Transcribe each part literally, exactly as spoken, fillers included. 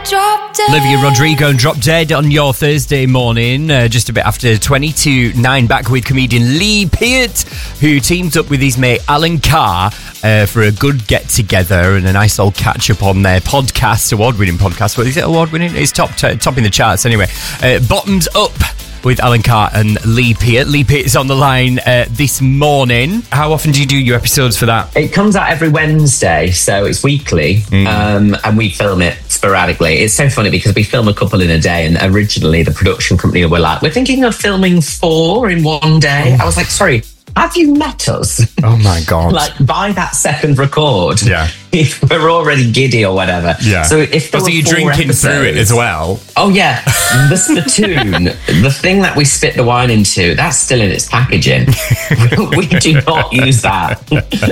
Drop Dead. Olivia Rodrigo and Drop Dead on your Thursday morning, uh, just a bit after twenty to nine, back with comedian Lee Peart, who teams up with his mate Alan Carr uh, for a good get-together and a nice old catch-up on their podcast, award-winning podcast. What is it, award-winning? It's top t- topping the charts anyway. Uh, Bottoms Up with Alan Carr and Lee Peart. Lee Peart is on the line uh, this morning. How often do you do your episodes for that? It comes out every Wednesday, so it's weekly, mm. um, and we film it sporadically. It's so funny because we film a couple in a day, and originally the production company were like, we're thinking of filming four in one day. Oh. I was like, sorry, have you met us? Oh my God. Like, by that second record, yeah, if we're already giddy or whatever. Yeah. So if there so were you're four drinking episodes, through it as well. Oh yeah, the spittoon, the thing that we spit the wine into, that's still in its packaging. We do not use that.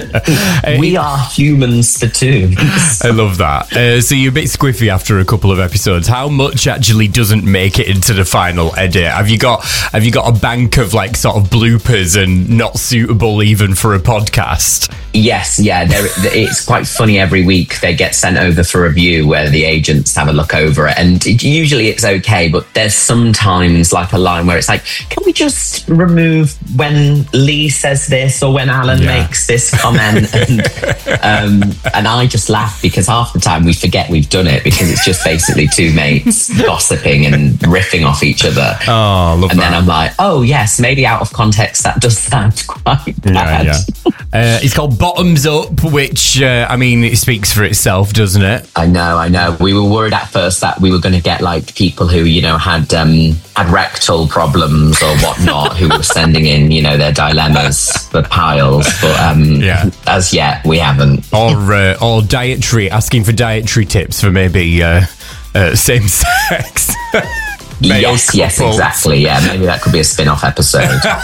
We are human spittoons. I love that. Uh, so you're a bit squiffy after a couple of episodes. How much actually doesn't make it into the final edit? Have you got Have you got a bank of like sort of bloopers and not suitable even for a podcast? Yes, yeah. It's quite funny. Every week they get sent over for review where the agents have a look over it, and it, usually it's okay, but there's sometimes like a line where it's like, can we just remove when Lee says this or when Alan yeah. makes this comment? And, um, and I just laugh because half the time we forget we've done it because it's just basically two mates gossiping and riffing off each other. Oh, love and that. then I'm like, oh yes, maybe out of context that does sound quite bad. Yeah, yeah. Uh, it's called Bottoms Up, which uh, I mean, it speaks for itself, doesn't it? I know, I know. We were worried at first that we were going to get like people who, you know, had um, had rectal problems or whatnot, who were sending in, you know, their dilemmas for piles. But um, yeah. as yet, we haven't. Or uh, or dietary, asking for dietary tips for maybe uh, uh, same sex. Yes, yes, exactly. Yeah, maybe that could be a spin-off episode.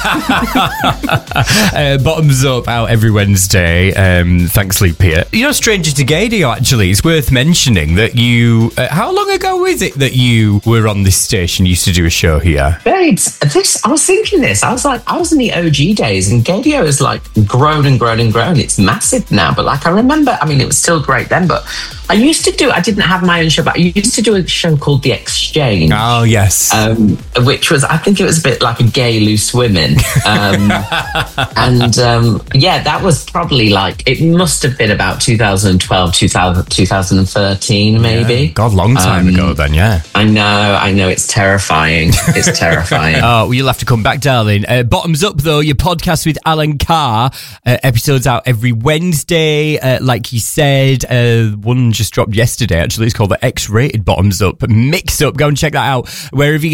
uh, Bottoms Up out every Wednesday. Um, thanks, Lee Peart. You know, Stranger to Gadio, actually, it's worth mentioning that you... Uh, how long ago is it that you were on this station, used to do a show here? Babes, this, I was thinking this. I was like, I was in the O G days, and Gadio has like grown and grown and grown. It's massive now, but like I remember, I mean, it was still great then, but I used to do, I didn't have my own show, but I used to do a show called The Exchange. Oh, yes. Um, which was, I think it was a bit like a gay loose women. Um, and um, yeah, that was probably like, it must have been about two thousand twelve, two thousand, twenty thirteen, maybe. Yeah. God, long time um, ago then, yeah. I know, I know, it's terrifying. It's terrifying. Oh, well, you'll have to come back, darling. Uh, Bottoms Up, though, your podcast with Alan Carr. Uh, episodes out every Wednesday. Uh, like he said, uh, one just dropped yesterday, actually. It's called the X-Rated Bottoms Up Mix Up. Go and check that out wherever you